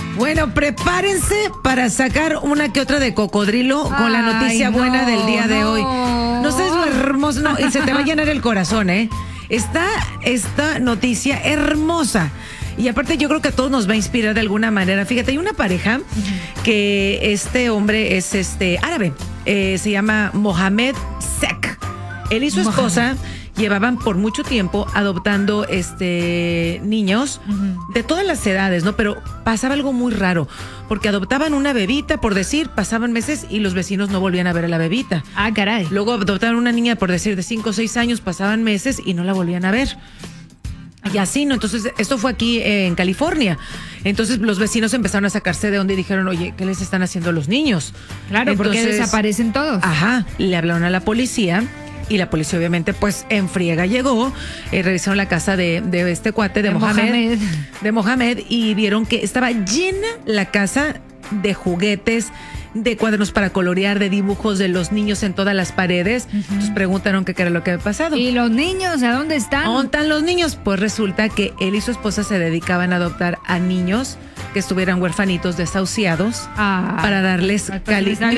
Bueno, prepárense para sacar una que otra de cocodrilo con la noticia buena del día de hoy. No sabes lo hermoso, no, y se te va a llenar el corazón, ¿eh? Esta noticia hermosa. Y aparte yo creo que a todos nos va a inspirar de alguna manera. Fíjate, hay una pareja que este hombre es árabe. Se llama Mohamed Sek. Él y su esposa llevaban por mucho tiempo adoptando niños de todas las edades, ¿no? Pero pasaba algo muy raro, porque adoptaban una bebita, por decir, pasaban meses y los vecinos no volvían a ver a la bebita. Ah, caray. Luego adoptaban una niña, por decir, de 5 o 6 años, pasaban meses y no la volvían a ver. Y así, ¿no? Entonces, esto fue aquí en California. Entonces, los vecinos empezaron a sacarse de onda y dijeron, oye, ¿qué les están haciendo a los niños? Claro, entonces, porque desaparecen todos. Ajá, le hablaron a la policía. Y la policía obviamente pues en friega llegó, revisaron la casa de este cuate, de Mohamed, y vieron que estaba llena la casa de juguetes, de cuadernos para colorear, de dibujos de los niños en todas las paredes. Entonces preguntaron qué era lo que había pasado. ¿Y los niños a dónde están? ¿Dónde están los niños? Pues resulta que él y su esposa se dedicaban a adoptar a niños que estuvieran huérfanitos, desahuciados, para darles calidad.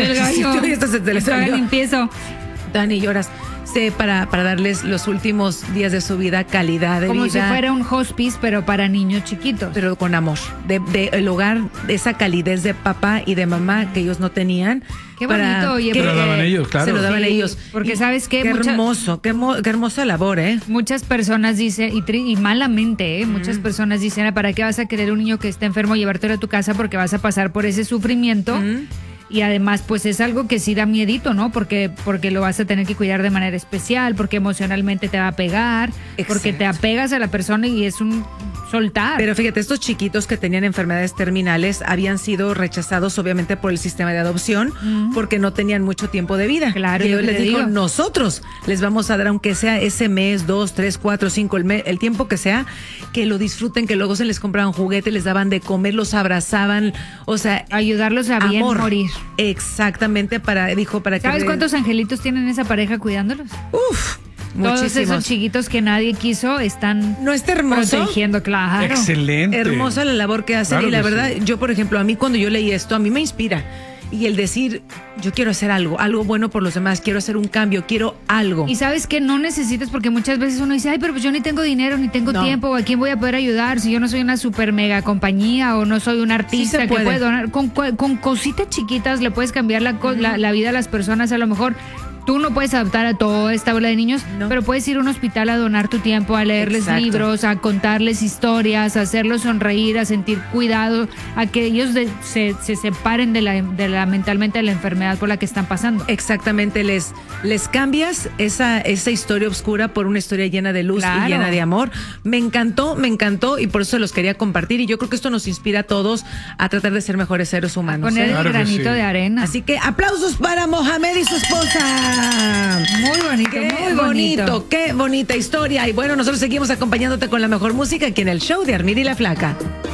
Empiezo. Dani, lloras. Para darles los últimos días de su vida, calidad de vida. Como si fuera un hospice, pero para niños chiquitos. Pero con amor. El hogar, de esa calidez de papá y de mamá que ellos no tenían. Qué bonito, oye. Se lo daban ellos, claro. Se lo daban ellos. Porque ¿sabes qué? Qué hermoso, qué hermosa labor, ¿eh? Muchas personas dicen, y malamente, muchas personas dicen, ¿para qué vas a querer un niño que está enfermo llevártelo a tu casa? Porque vas a pasar por ese sufrimiento. Y además, pues es algo que sí da miedito, ¿no? Porque lo vas a tener que cuidar de manera especial, porque emocionalmente te va a pegar, porque te apegas a la persona y es un soltar. Pero fíjate, estos chiquitos que tenían enfermedades terminales habían sido rechazados obviamente por el sistema de adopción porque no tenían mucho tiempo de vida. Claro. Y yo les digo, nosotros les vamos a dar, aunque sea ese mes, 2, 3, 4, 5, el tiempo que sea, que lo disfruten, que luego se les compraban juguetes, les daban de comer, los abrazaban, o sea, ayudarlos a bien morir. Exactamente, para que... ¿Sabes cuántos angelitos tienen esa pareja cuidándolos? Uf, todos muchísimos. esos chiquitos que nadie quiso están ¿No está hermoso? protegiendo, claro. Excelente. Hermosa la labor que hacen, Claro y la que verdad, sí. yo por ejemplo, a mí cuando yo leí esto, a mí me inspira. Y el decir, yo quiero hacer algo bueno por los demás, quiero hacer un cambio, quiero algo. Y sabes que no necesitas, porque muchas veces uno dice, ay, pero pues yo ni tengo dinero, ni tengo tiempo, o a quién voy a poder ayudar si yo no soy una super mega compañía o no soy un artista que puede donar. Con cositas chiquitas le puedes cambiar la vida a las personas. A lo mejor tú no puedes adoptar a toda esta bola de niños, pero puedes ir a un hospital a donar tu tiempo, a leerles libros, a contarles historias, a hacerlos sonreír, a sentir cuidado, a que ellos se separen de la mentalmente de la enfermedad por la que están pasando. Exactamente, les cambias esa historia oscura por una historia llena de luz y llena de amor. Me encantó y por eso los quería compartir, y yo creo que esto nos inspira a todos a tratar de ser mejores seres humanos. Poner el granito de arena. Así que aplausos para Mohamed y su esposa. Muy bonito, muy bonito. Qué bonita historia. Y bueno, nosotros seguimos acompañándote con la mejor música aquí en el show de Armida y la Flaca.